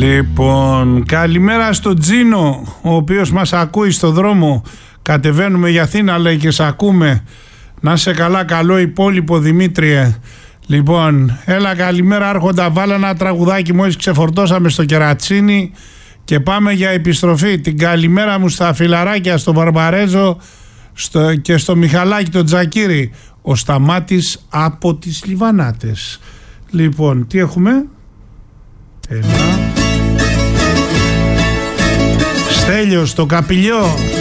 Λοιπόν, καλημέρα στον Τζίνο, ο οποίος μας ακούει στο δρόμο. Κατεβαίνουμε για Αθήνα, λέει, και σε ακούμε. Να σε καλά, καλό υπόλοιπο, Δημήτριε. Λοιπόν, έλα, καλημέρα Άρχοντα, βάλα ένα τραγουδάκι, μόλις ξεφορτώσαμε στο κερατσίνι και πάμε για επιστροφή. Την καλημέρα μου στα φιλαράκια, στον Μπαρμπαρέζο και στο Μιχαλάκι τον Τζακίρι. Ο Σταμάτης από τις Λιβανάτες. Λοιπόν, τι έχουμε? Έλα. Στέλιος, το Καπηλιό.